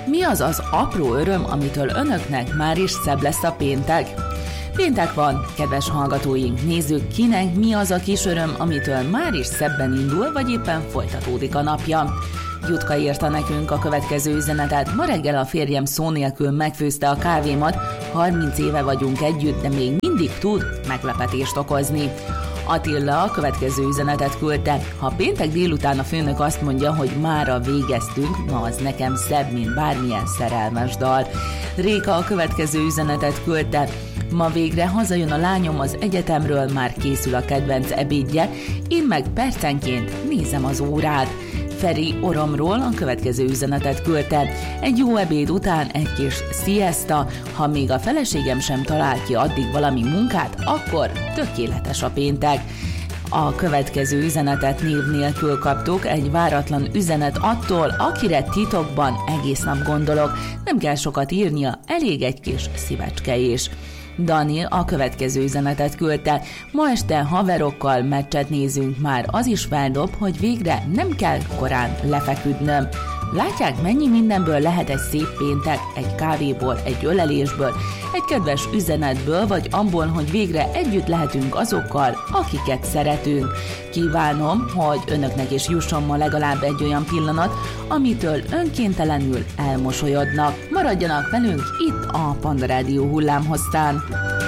Mi az az apró öröm, amitől önöknek már is szebb lesz a péntek? Péntek van, kedves hallgatóink, nézzük, kinek mi az a kis öröm, amitől már is szebben indul, vagy éppen folytatódik a napja. Jutka írta nekünk a következő üzenetet. Ma reggel a férjem szó nélkül megfőzte a kávémat, 30 éve vagyunk együtt, de még mindig tud meglepetést okozni. Attila a következő üzenetet küldte. Ha péntek délután a főnök azt mondja, hogy mára végeztünk, na az nekem szebb, mint bármilyen szerelmes dal. Réka a következő üzenetet küldte. Ma végre hazajön a lányom az egyetemről, már készül a kedvenc ebédje, én meg percenként nézem az órát. Feri Oromról a következő üzenetet küldte. Egy jó ebéd után egy kis siesta, ha még a feleségem sem talál ki addig valami munkát, akkor tökéletes a péntek. A következő üzenetet név nélkül kaptuk, egy váratlan üzenet attól, akire titokban egész nap gondolok. Nem kell sokat írnia, elég egy kis szívecske is. Dani a következő üzenetet küldte. Ma este haverokkal meccset nézünk, már az is feldob, hogy végre nem kell korán lefeküdnöm. Látják, mennyi mindenből lehet egy szép péntek, egy kávéból, egy ölelésből, egy kedves üzenetből, vagy abból, hogy végre együtt lehetünk azokkal, akiket szeretünk. Kívánom, hogy önöknek is jusson ma legalább egy olyan pillanat, amitől önkéntelenül elmosolyodnak. Maradjanak velünk itt a Panda Rádió hullámhosszán.